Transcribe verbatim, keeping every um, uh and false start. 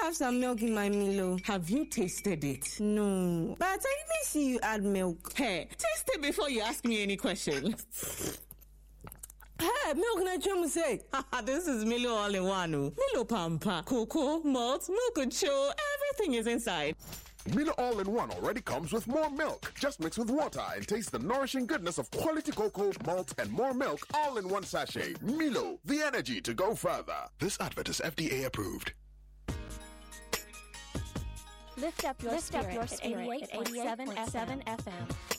have some milk in my Milo? Have you tasted it? No. But I didn't see you add milk. Hey, taste it before you ask me any question. Hey, milk na chum say. This is Milo all in one. Milo Pampa, cocoa, malt, milk and show, everything is inside. Milo All-in-One already comes with more milk. Just mix with water and taste the nourishing goodness of quality cocoa, malt, and more milk all in one sachet. Milo, the energy to go further. This advert is F D A approved. Lift up your Lift spirit, up your spirit at eighty-eight point seven F M.